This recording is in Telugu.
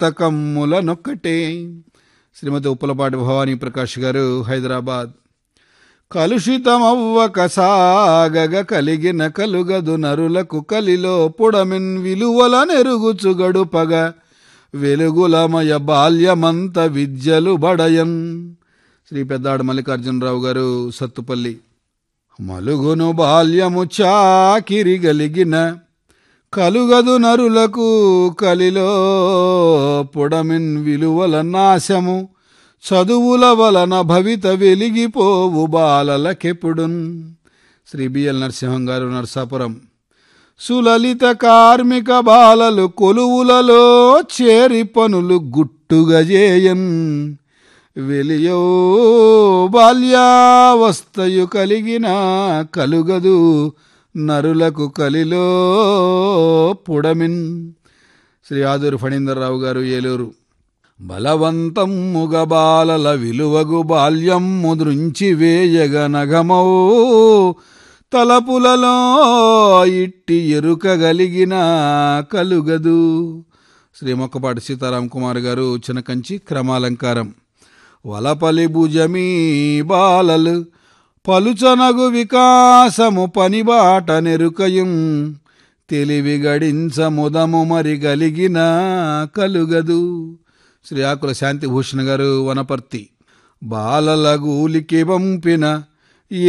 మస్తకమ్ములనొక్కటే. శ్రీమతి ఉప్పలపాటి భవానీ ప్రకాష్ గారు, హైదరాబాద్. కలుషితమవ్వక సాగగ కలిగిన కలుగదు నరులకు కలిలో పుడమిన్ విలువల నెరుగుచు గడుపగ వెలుగులమయ బాల్యమంత విద్యలు బడయన్. శ్రీ పెద్దాడు మల్లికార్జునరావు గారు, సత్తుపల్లి. మలుగును బాల్యము చాకిరి గలిగిన కలుగదు నరులకు కలిలో పుడమిన్ విలువల నాశము చదువుల వలన భవిత వెలిగిపోవు బాలలకెప్పుడున్. శ్రీ బిఎల్ నరసింహం గారు, నర్సాపురం. సులలిత కార్మిక బాలలు కొలువులలో చేరి పనులు గుట్టుగా చేయన్ వెలియో బాల్యావస్థయు కలిగిన కలుగదు నరులకు కలిలో పుడమిన్. శ్రీ ఆదూరు ఫణీందర్రావు గారు, ఏలూరు. బలవంతమ్ముగ బాలల విలువగు బాల్యం ముద్రించి వేయగ నగమౌ తలపులలో ఇట్టి ఎరుకగలిగిన కలుగదు. శ్రీ మొక్కపాటి సీతారాం కుమార్ గారు, చినకంచి, క్రమాలంకారం. వలపలి భుజమీ బాలలు పలుచనగు వికాసము పనిబాట నెరుకయం తెలివి గడించ ముదము మరి గలిగిన కలుగదు. శ్రీ ఆకుల శాంతిభూషణ్ గారు, వనపర్తి. బాలల గూలికి పంపిన